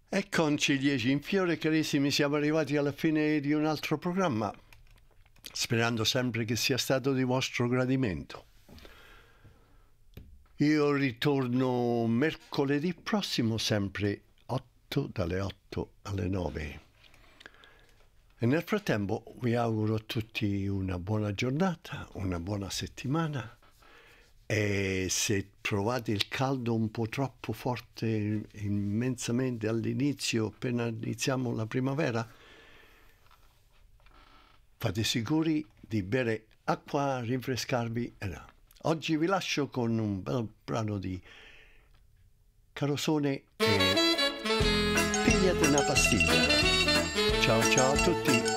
E con ciliegi in fiore, carissimi, siamo arrivati alla fine di un altro programma, sperando sempre che sia stato di vostro gradimento. Io ritorno mercoledì prossimo, sempre dalle 8 alle 9. E nel frattempo vi auguro a tutti una buona giornata, una buona settimana. E se trovate il caldo un po' troppo forte immensamente all'inizio, appena iniziamo la primavera, fate sicuri di bere acqua, rinfrescarvi. Oggi vi lascio con un bel brano di Carosone e Pigliate una pastiglia. Ciao ciao a tutti.